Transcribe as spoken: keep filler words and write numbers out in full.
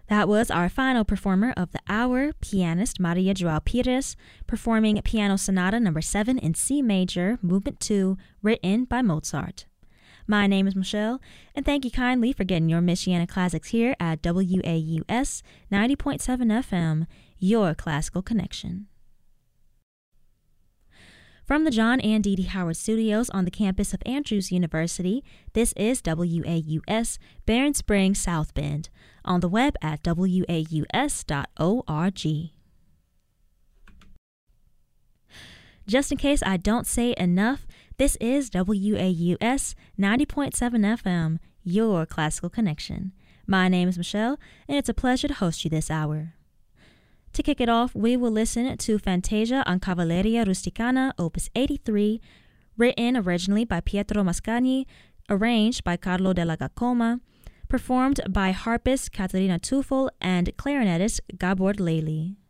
That was our final performer of the hour, pianist Maria Joao Pires, performing Piano Sonata number seven in C major, movement two, written by Mozart. My name is Michelle, and thank you kindly for getting your Michiana Classics here at W A U S ninety point seven F M, your classical connection. From the John and Dee Dee Howard Studios on the campus of Andrews University, this is W A U S Barron Springs, South Bend, on the web at W A U S dot org. Just in case I don't say it enough, this is W A U S ninety point seven F M, your classical connection. My name is Michelle, and it's a pleasure to host you this hour. To kick it off, we will listen to Fantasia on Cavalleria Rusticana, Opus eighty-three, written originally by Pietro Mascagni, arranged by Carlo della Gacoma, performed by harpist Caterina Teufel and clarinetist Gabor Lely.